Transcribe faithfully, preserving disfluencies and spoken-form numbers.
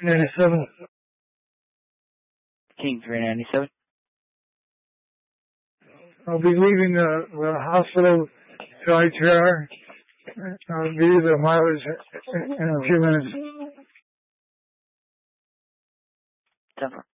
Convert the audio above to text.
ninety-seven. King three ninety-seven. I'll be leaving the, the hospital to I T R. I'll be the mileage in a few minutes. Denver.